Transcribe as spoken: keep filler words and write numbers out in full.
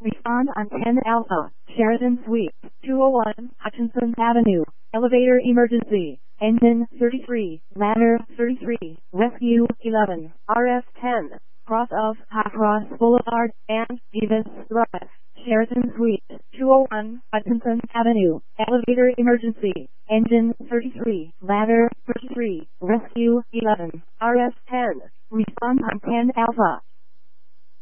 Respond on ten Alpha, Sheridan Suite, two oh one, Hutchinson Avenue. Elevator emergency. Engine thirty-three, ladder thirty-three, rescue eleven, R S ten. Cross of High Cross Boulevard and Davis Drive. Sheraton Suite, two oh one, Hutchinson Avenue. Elevator emergency. Engine thirty-three, ladder thirty-three, rescue eleven, R S ten. Respond on ten Alpha.